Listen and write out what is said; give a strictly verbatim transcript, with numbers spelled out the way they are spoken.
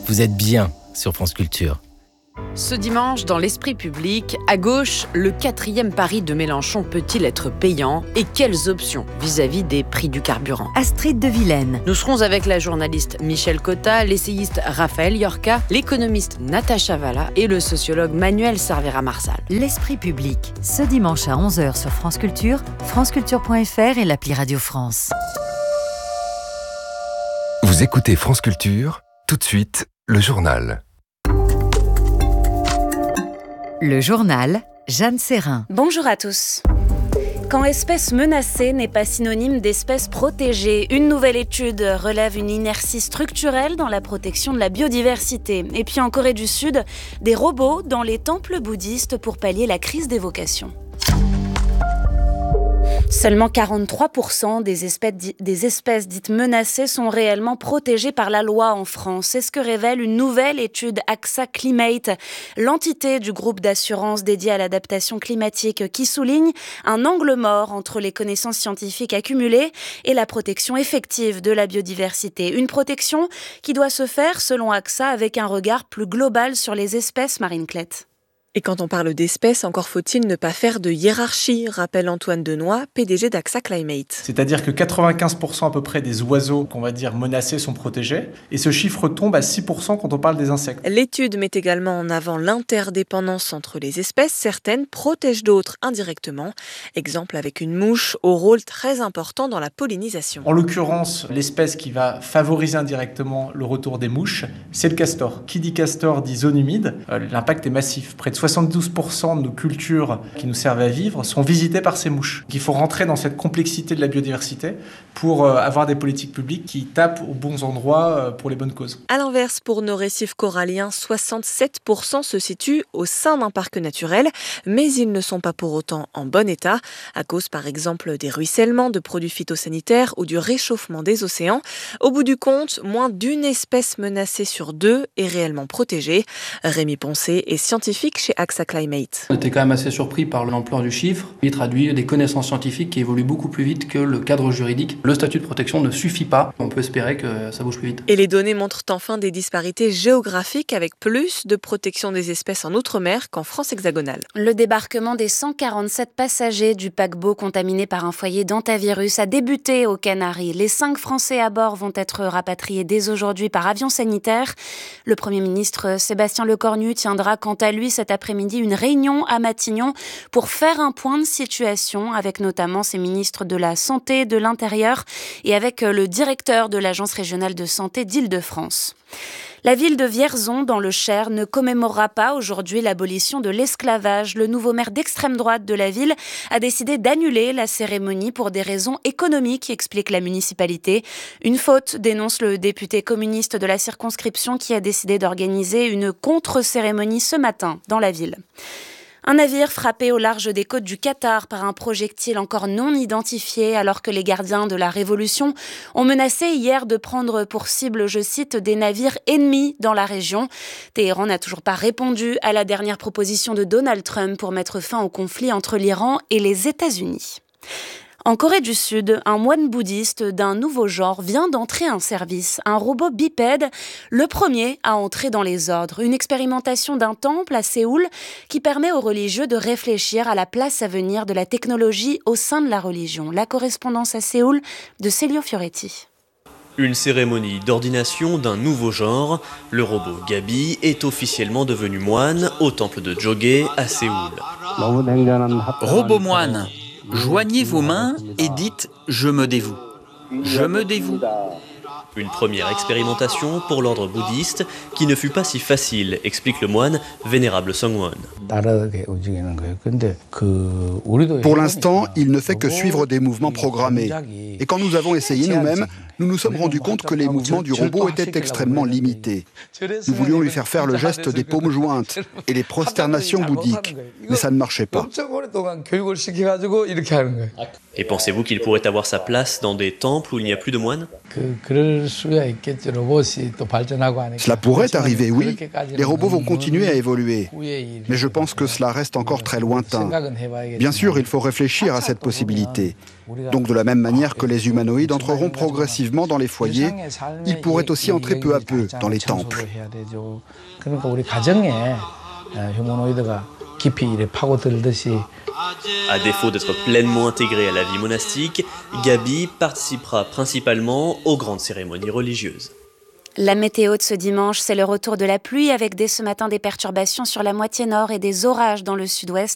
Vous êtes bien sur France Culture. Ce dimanche, dans l'esprit public, à gauche, le quatrième pari de Mélenchon peut-il être payant et quelles options vis-à-vis des prix du carburant? Astrid de Vilaine. Nous serons avec la journaliste Michel Cotta, l'essayiste Raphaël Yorka, l'économiste Natacha Valla et le sociologue Manuel Cervera-Marsal. L'esprit public, ce dimanche à onze heures sur France Culture, franceculture point f r et l'appli Radio France. Vous écoutez France Culture, tout de suite, le journal. Le journal, Jeanne Serrin. Bonjour à tous. Quand espèce menacée n'est pas synonyme d'espèce protégée, une nouvelle étude relève une inertie structurelle dans la protection de la biodiversité. Et puis en Corée du Sud, des robots dans les temples bouddhistes pour pallier la crise des vocations. Seulement quarante-trois pour cent des espèces, des espèces dites menacées sont réellement protégées par la loi en France. C'est ce que révèle une nouvelle étude A X A Climate, l'entité du groupe d'assurance dédié à l'adaptation climatique qui souligne un angle mort entre les connaissances scientifiques accumulées et la protection effective de la biodiversité. Une protection qui doit se faire, selon A X A, avec un regard plus global sur les espèces, Marine Klett. Et quand on parle d'espèces, encore faut-il ne pas faire de hiérarchie, rappelle Antoine Denoy, P D G d'A X A Climate. C'est-à-dire que quatre-vingt-quinze pour cent à peu près des oiseaux qu'on va dire menacés sont protégés, et ce chiffre tombe à six pour cent quand on parle des insectes. L'étude met également en avant l'interdépendance entre les espèces, certaines protègent d'autres indirectement. Exemple avec une mouche au rôle très important dans la pollinisation. En l'occurrence, l'espèce qui va favoriser indirectement le retour des mouches, c'est le castor. Qui dit castor dit zone humide, euh, l'impact est massif. Près de soixante-douze pour cent de nos cultures qui nous servent à vivre sont visitées par ces mouches. Il faut rentrer dans cette complexité de la biodiversité pour avoir des politiques publiques qui tapent aux bons endroits pour les bonnes causes. A l'inverse, pour nos récifs coralliens, soixante-sept pour cent se situent au sein d'un parc naturel, mais ils ne sont pas pour autant en bon état, à cause par exemple des ruissellements, de produits phytosanitaires ou du réchauffement des océans. Au bout du compte, moins d'une espèce menacée sur deux est réellement protégée. Rémi Poncé est scientifique chez A X A Climate. On était quand même assez surpris par l'ampleur du chiffre. Il traduit des connaissances scientifiques qui évoluent beaucoup plus vite que le cadre juridique. Le statut de protection ne suffit pas. On peut espérer que ça bouge plus vite. Et les données montrent enfin des disparités géographiques avec plus de protection des espèces en Outre-mer qu'en France hexagonale. Le débarquement des cent quarante-sept passagers du paquebot contaminé par un foyer d'hantavirus a débuté aux Canaries. Les cinq Français à bord vont être rapatriés dès aujourd'hui par avion sanitaire. Le Premier ministre Sébastien Lecornu tiendra quant à lui cet après-midi une réunion à Matignon pour faire un point de situation avec notamment ses ministres de la Santé, de l'Intérieur et avec le directeur de l'Agence régionale de santé d'Île-de-France. La ville de Vierzon, dans le Cher, ne commémorera pas aujourd'hui l'abolition de l'esclavage. Le nouveau maire d'extrême droite de la ville a décidé d'annuler la cérémonie pour des raisons économiques, explique la municipalité. Une faute, dénonce le député communiste de la circonscription qui a décidé d'organiser une contre-cérémonie ce matin dans la ville. Un navire frappé au large des côtes du Qatar par un projectile encore non identifié alors que les gardiens de la Révolution ont menacé hier de prendre pour cible, je cite, des navires ennemis dans la région. Téhéran n'a toujours pas répondu à la dernière proposition de Donald Trump pour mettre fin au conflit entre l'Iran et les États-Unis. En Corée du Sud, un moine bouddhiste d'un nouveau genre vient d'entrer en service, un robot bipède, le premier à entrer dans les ordres. Une expérimentation d'un temple à Séoul qui permet aux religieux de réfléchir à la place à venir de la technologie au sein de la religion. La correspondance à Séoul de Célio Fioretti. Une cérémonie d'ordination d'un nouveau genre. Le robot Gabi est officiellement devenu moine au temple de Jogye à Séoul. Robot moine. Joignez vos mains et dites « Je me dévoue ». Je me dévoue. Une première expérimentation pour l'ordre bouddhiste qui ne fut pas si facile, explique le moine Vénérable Songwon. Pour l'instant, il ne fait que suivre des mouvements programmés. Et quand nous avons essayé nous-mêmes, nous nous sommes rendus compte que les mouvements du robot étaient extrêmement limités. Nous voulions lui faire faire le geste des paumes jointes et les prosternations bouddhiques, mais ça ne marchait pas. Et pensez-vous qu'il pourrait avoir sa place dans des temples où il n'y a plus de moines ? Cela pourrait arriver, oui. Les robots vont continuer à évoluer. Mais je pense que cela reste encore très lointain. Bien sûr, il faut réfléchir à cette possibilité. Donc de la même manière que les humanoïdes entreront progressivement dans les foyers, ils pourraient aussi entrer peu à peu dans les temples. À défaut d'être pleinement intégré à la vie monastique, Gaby participera principalement aux grandes cérémonies religieuses. La météo de ce dimanche, c'est le retour de la pluie avec dès ce matin des perturbations sur la moitié nord et des orages dans le sud-ouest.